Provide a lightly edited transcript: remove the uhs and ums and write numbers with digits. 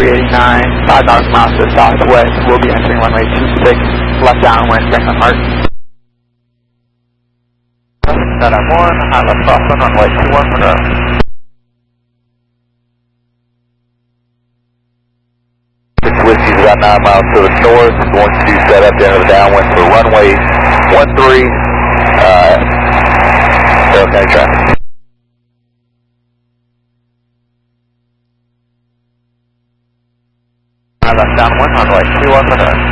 389, 5,000 miles to the southwest. We'll be entering runway 26, left downwind, Franklin Park. That I'm on, high left crosswind, runway 21 Monroe. 6 Whiskey's about 9 miles to the north, going to set up into the downwind for runway 13, Carroll County traffic. High left downwind, runway 21 Monroe.